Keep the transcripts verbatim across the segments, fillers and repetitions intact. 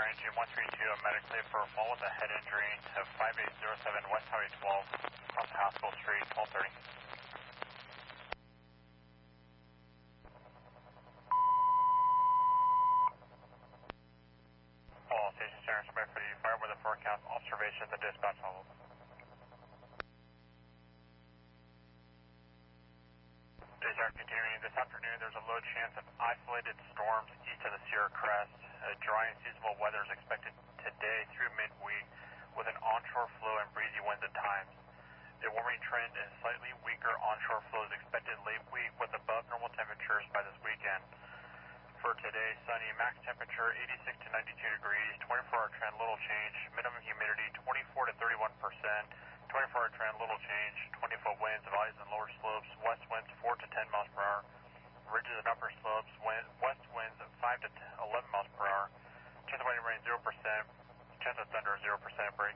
June one three two, medically for a fall with a head injury to five eight zero seven West Highway twelve, across Haskell Street, twelve thirty. All station center, submit for the fire weather forecast observation at the dispatch level. Days are continuing. This afternoon, there's a low chance of isolated storms east of the Sierra Crest. Uh, dry and seasonable weather is expected today through midweek, with an onshore flow and breezy winds at times. A warming trend and slightly weaker onshore flow is expected late week, with above normal temperatures by this weekend. For today, sunny, max temperature eighty-six to ninety-two degrees, twenty-four hour trend little change, minimum humidity twenty-four to thirty-one percent, twenty-four hour trend little change, twenty foot winds, valleys and lower slopes, west winds four to ten miles per hour, ridges and upper slopes, wind, west winds of five to eleven miles per hour, chance of lightning rain zero percent, chance of thunder zero percent, break.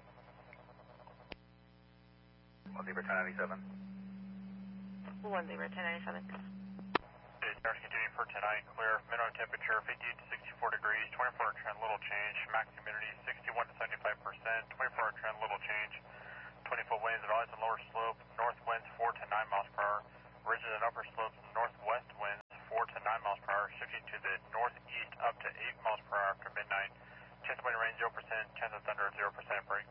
one zero ten ninety-seven. one zero ten ninety-seven. Days are continuing for tonight, clear, minimum temperature fifty-eight to sixty-four degrees, twenty-four hour trend little change, max humidity sixty-one to seventy-five percent, twenty-four hour trend little change, twenty foot winds, valleys and lower slope, north winds four to nine miles per hour, ridges and upper slopes, northwest winds four to nine miles per hour, shifting to the northeast up to eight miles per hour after midnight, chance of wind rain zero percent, chance of thunder zero percent, break.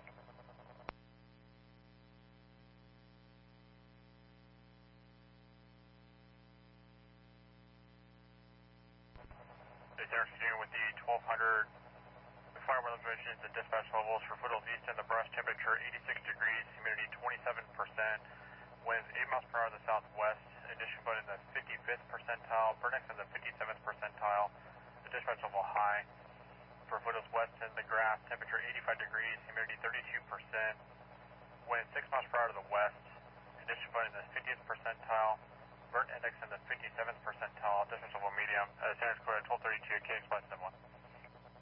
Days are continuing with the twelve hundred fire weather observations at dispatch levels for foothills east and the brush, temperature eighty-six degrees, humidity twenty-seven percent, winds eight miles per hour to the southwest, addition boat in the fifty-fifth percentile, Vertex in the fifty-seventh percentile, the dispatch level high. For foothills west and the grass, temperature eighty-five degrees, humidity thirty-two percent, wind six miles per hour to the west, addition boat in the fiftieth percentile, Vert index in the fifty-seventh percentile, dispatch level medium, uh, San Francisco twelve thirty-two, K X